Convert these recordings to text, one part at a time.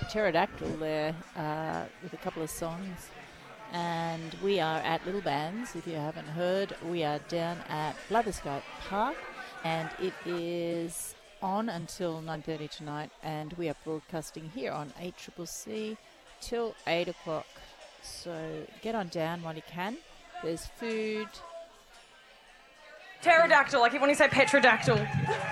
Pterodactyl there with a couple of songs. And we are at Little Bands. If you haven't heard, we are down at Blatherskite Park, and it is on until 9:30 tonight, and we are broadcasting here on 8CCC till 8 o'clock. So get on down while you can. There's food. Pterodactyl. I keep wanting to say petrodactyl.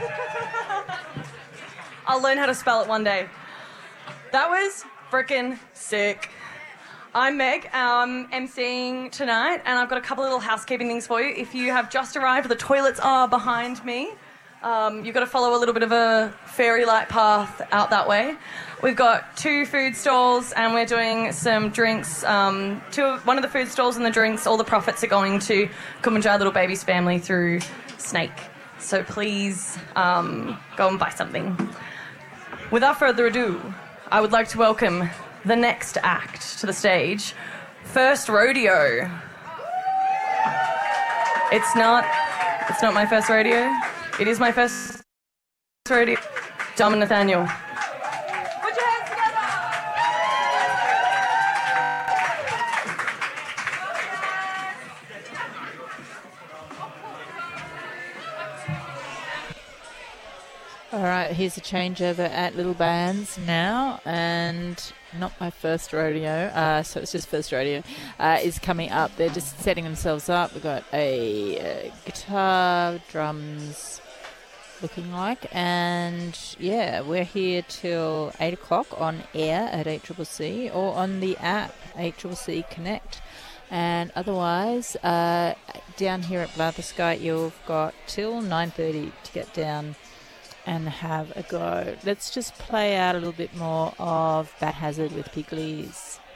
I'll learn how to spell it one day. That was frickin' sick. I'm Meg, emceeing tonight, and I've got a couple of little housekeeping things for you. If you have just arrived, the toilets are behind me. You've got to follow a little bit of a fairy-like path out that way. We've got 2 food stalls, and we're doing some drinks. One of the food stalls and the drinks, all the profits are going to Kumanjai Little Baby's family through Snake. So please go and buy something. Without further ado, I would like to welcome the next act to the stage. First rodeo. It's not my first rodeo. It is my first rodeo. Dom and Nathaniel. Put your hands together. All right, here's a changeover at Little Bands now, and not my first rodeo, so it's just first rodeo, is coming up. They're just setting themselves up. We've got a guitar, drums, looking like, and yeah, we're here till 8 o'clock on air at 8CCC or on the app 8CCC Connect. And otherwise, down here at Blatherskite, you've got till 9:30 to get down and have a go. Let's just play out a little bit more of Bat Hazard with Piglies.